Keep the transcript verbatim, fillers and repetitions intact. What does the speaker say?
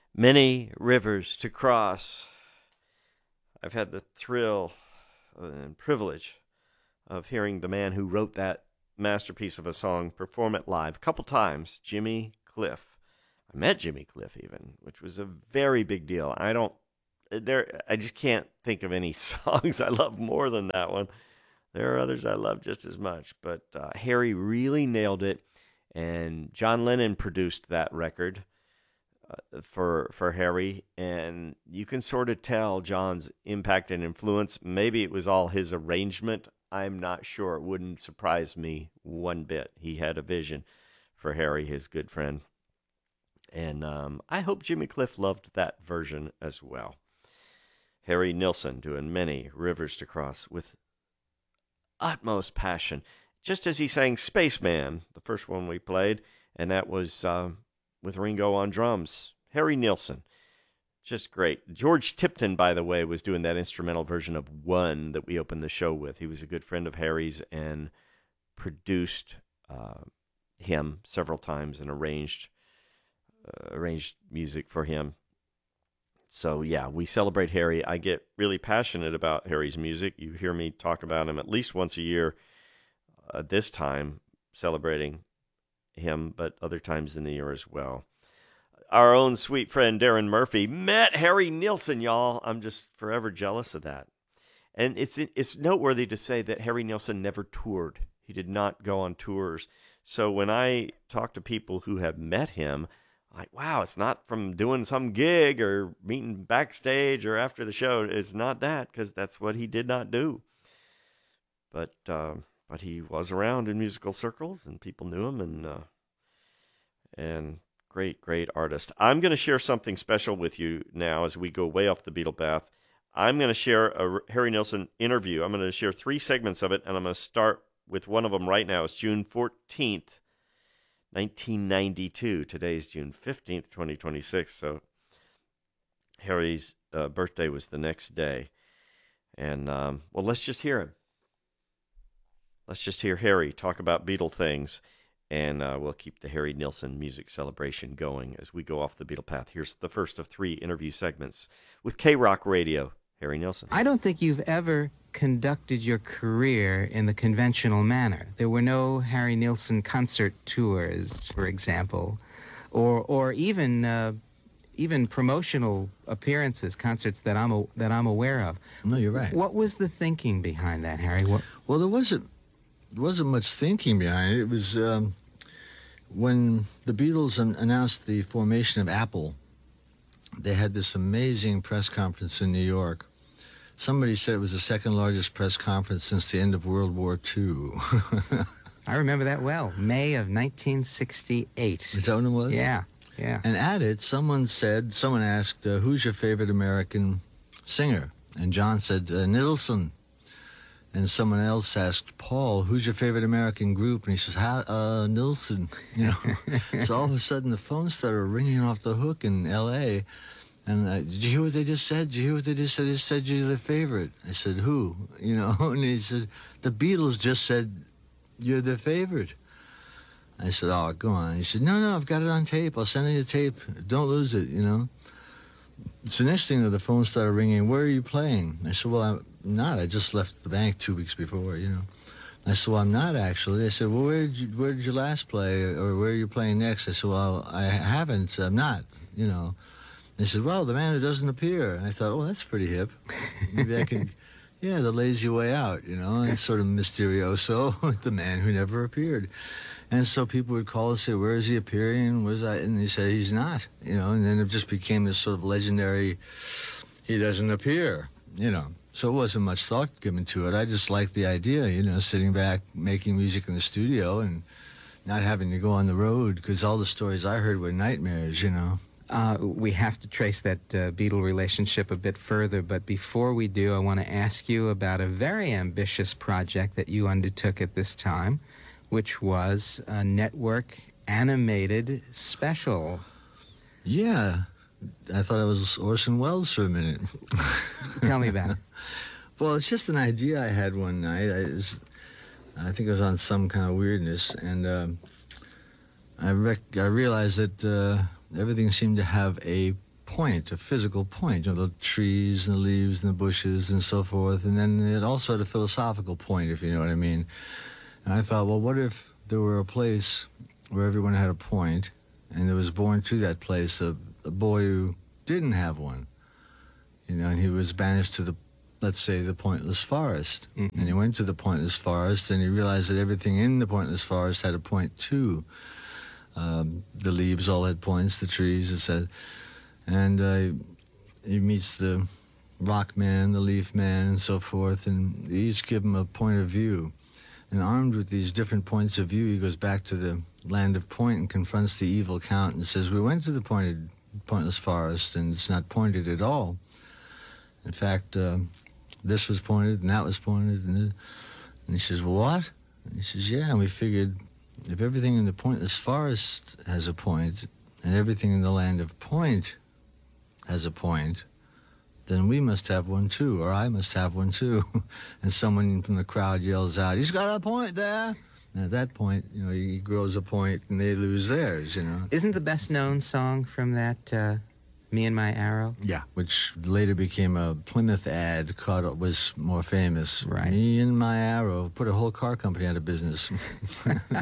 Many rivers to cross. I've had the thrill and privilege of hearing the man who wrote that masterpiece of a song perform it live a couple times, Jimmy Cliff. I met Jimmy Cliff even, which was a very big deal. I don't there I just can't think of any songs I love more than that one. There are others I love just as much, but uh, Harry really nailed it, and John Lennon produced that record uh, for for Harry, and you can sort of tell John's impact and influence. Maybe it was all his arrangement. I'm not sure. It wouldn't surprise me one bit. He had a vision for Harry, his good friend, and um, I hope Jimmy Cliff loved that version as well. Harry Nilsson doing Many Rivers to Cross with utmost passion, just as he sang Spaceman, the first one we played, and that was uh, with Ringo on drums. Harry Nilsson, just great. George Tipton, by the way, was doing that instrumental version of One that we opened the show with. He was a good friend of Harry's and produced uh, him several times and arranged uh, arranged music for him. So, yeah, we celebrate Harry. I get really passionate about Harry's music. You hear me talk about him at least once a year, uh, this time celebrating him, but other times in the year as well. Our own sweet friend Darren Murphy met Harry Nilsson, y'all. I'm just forever jealous of that. And it's it's noteworthy to say that Harry Nilsson never toured. He did not go on tours. So when I talk to people who have met him, like, wow, it's not from doing some gig or meeting backstage or after the show. It's not that, because that's what he did not do. But uh, but he was around in musical circles, and people knew him, and uh, and great, great artist. I'm going to share something special with you now as we go way off the Beatle path. I'm going to share a Harry Nilsson interview. I'm going to share three segments of it, and I'm going to start with one of them right now. It's June fourteenth. nineteen ninety-two. Today's June fifteenth, twenty twenty-six. So Harry's uh, birthday was the next day. And, um, well, let's just hear him. Let's just hear Harry talk about Beatle things. And uh, we'll keep the Harry Nilsson music celebration going as we go off the Beatle path. Here's the first of three interview segments with K-Rock Radio. Harry Nilsson. I don't think you've ever conducted your career in the conventional manner. There were no Harry Nilsson concert tours, for example, or or even uh, even promotional appearances, concerts that I'm a, that I'm aware of. No, you're right. What was the thinking behind that, Harry? What? Well, there wasn't there wasn't much thinking behind it. It was um, when the Beatles an- announced the formation of Apple. They had this amazing press conference in New York. Somebody said it was the second largest press conference since the end of World War Two. I remember that well. May of nineteen sixty-eight. Is that what it was? Yeah, yeah. And at it, someone said, someone asked, uh, who's your favorite American singer? And John said, uh, Nilsson. And someone else asked Paul, who's your favorite American group? And he says, How, uh, Nilsson. You know. So all of a sudden, the phone started ringing off the hook in L A And uh, did you hear what they just said? Did you hear what they just said? They said you're their favorite. I said, who? You know, and he said, the Beatles just said you're their favorite. I said, oh, go on. He said, no, no, I've got it on tape. I'll send you the tape. Don't lose it, you know. So next thing, the phone started ringing. Where are you playing? I said, well, I'm not. I just left the bank two weeks before, you know. I said, well, I'm not actually. They said, well, where did you, where did you last play, or where are you playing next? I said, well, I haven't. I'm not, you know. They said, well, the man who doesn't appear. And I thought, oh, that's pretty hip. Maybe I can, yeah, the lazy way out, you know. And it's sort of mysterioso, the man who never appeared. And so people would call and say, where is he appearing? Where's I? And they said, he's not, you know. And then it just became this sort of legendary, he doesn't appear, you know. So it wasn't much thought given to it. I just liked the idea, you know, sitting back, making music in the studio and not having to go on the road, because all the stories I heard were nightmares, you know. Uh, we have to trace that uh, Beatle relationship a bit further, but before we do, I want to ask you about a very ambitious project that you undertook at this time, which was a network animated special. Yeah, I thought I was Orson Welles for a minute. Tell me about it. Well, it's just an idea I had one night. I, was, I think I was on some kind of weirdness, and um, I, rec- I realized that uh, everything seemed to have a point, a physical point, you know, the trees and the leaves and the bushes and so forth. And then it also had a philosophical point, if you know what I mean. And I thought, well, what if there were a place where everyone had a point, and there was born to that place a, a boy who didn't have one, you know, and he was banished to the, let's say, the pointless forest. Mm-hmm. And he went to the pointless forest, and he realized that everything in the pointless forest had a point too. Um, the leaves all had points, the trees, it said. And uh, he meets the rock man, the leaf man, and so forth, and they each give him a point of view. And armed with these different points of view, he goes back to the land of point and confronts the evil count and says, we went to the pointed, pointless forest, and it's not pointed at all. In fact, uh, this was pointed, and that was pointed, and, and he says, well, what? And he says, yeah, and we figured if everything in the pointless forest has a point, and everything in the land of point has a point, then we must have one too, or I must have one too. And someone from the crowd yells out, he's got a point there. And at that point, you know, he grows a point and they lose theirs, you know. Isn't the best known song from that uh, Me and My Arrow? Yeah, which later became a Plymouth ad, caught, was more famous. Right. Me and My Arrow, put a whole car company out of business.